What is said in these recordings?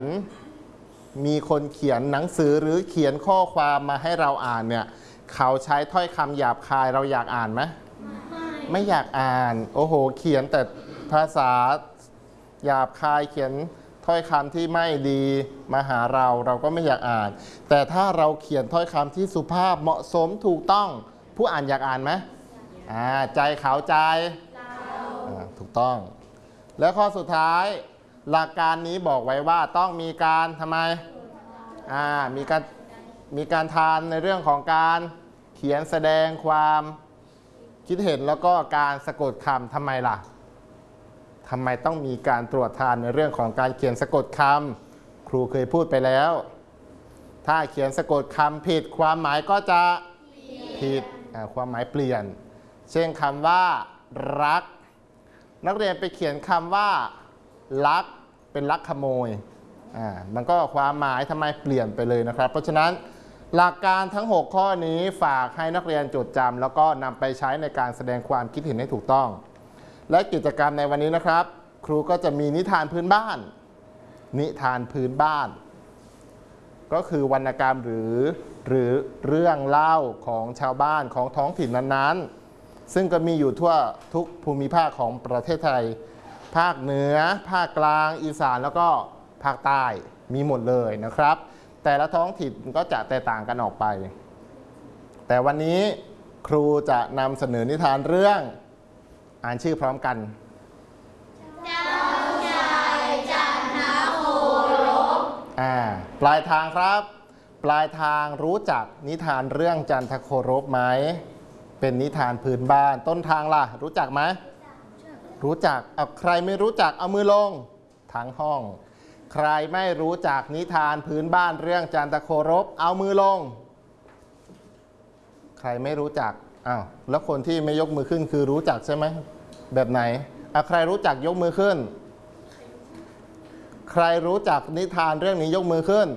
มีคนเขียนหนังสือหรือเขียนข้อความมาให้เราอ่านเนี่ยเขาใช้ถ้อยคำหยาบคายเราอยากอ่านไหมไม่อยากอ่านโอ้โหเขียนแต่ภาษาหยาบคายเขียนถ้อยคำที่ไม่ดีมาหาเราก็ไม่อยากอ่านแต่ถ้าเราเขียนถ้อยคำที่สุภาพเหมาะสมถูกต้องผู้อ่านอยากอ่านไหมใจเขาใจถูกต้องแล้วข้อสุดท้ายหลักการนี้บอกไว้ว่าต้องมีการทำไมมีการทานในเรื่องของการเขียนแสดงความคิดเห็นแล้วก็การสะกดคำทำไมล่ะทำไมต้องมีการตรวจทานในเรื่องของการเขียนสะกดคำครูเคยพูดไปแล้วถ้าเขียนสะกดคำผิดความหมายก็จะผิดความหมายเปลี่ยนเช่นคำว่ารักนักเรียนไปเขียนคำว่าลักเป็นลักขโมยมันก็ความหมายทำไมเปลี่ยนไปเลยนะครับเพราะฉะนั้นหลักการทั้ง6ข้อนี้ฝากให้นักเรียนจดจำแล้วก็นำไปใช้ในการแสดงความคิดเห็นให้ถูกต้องและกิจกรรมในวันนี้นะครับครูก็จะมีนิทานพื้นบ้านนิทานพื้นบ้านก็คือวรรณกรรมหรือเรื่องเล่าของชาวบ้านของท้องถิ่นนั้นๆซึ่งก็มีอยู่ทั่วทุกภูมิภาคของประเทศไทยภาคเหนือภาคกลางอีสานแล้วก็ภาคใต้มีหมดเลยนะครับแต่ละท้องถิ่นก็จะแตกต่างกันออกไปแต่วันนี้ครูจะนำเสนอนิทานเรื่องอ่านชื่อพร้อมกันเจ้าชายจันทโครบปลายทางครับปลายทางรู้จักนิทานเรื่องจันทโครบไหมเป็นนิทานพื้นบ้านต้นทางล่ะรู้จักไหมรู้จักใครไม่รู้จักเอามือลงทั้งห้องใครไม่รู้จักนิทานพื้นบ้านเรื่องจันทโครบเอามือลงใครไม่รู้จักแล้วคนที่ไม่ยกมือขึ้นคือรู้จักใช่ไหมแบบไหนใครรู้จักยกมือขึ้นใครรู้จักนิทานเรื่องนี้ยกมือขึ้น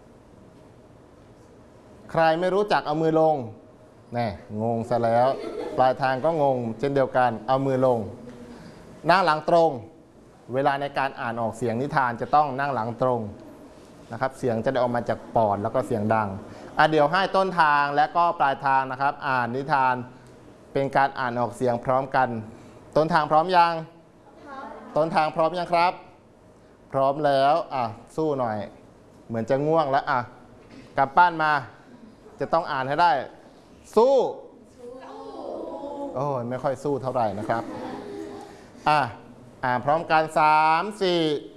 ใครไม่รู้จักเอามือลงแน่งงซะแล้วปลายทางก็งงเช่นเดียวกันเอามือลงนั่งหลังตรงเวลาในการอ่านออกเสียงนิทานจะต้องนั่งหลังตรงนะครับเสียงจะได้ออกมาจากปอดแล้วก็เสียงดังเดี๋ยวให้ต้นทางและก็ปลายทางนะครับอ่านนิทานเป็นการอ่านออกเสียงพร้อมกันต้นทางพร้อมยังต้นทางพร้อมยังครับพร้อมแล้วสู้หน่อยเหมือนจะง่วงแล้วกลับบ้านมาจะต้องอ่านให้ได้สู้โอ้ยไม่ค่อยสู้เท่าไหร่นะครับอ่านพร้อมกัน3 4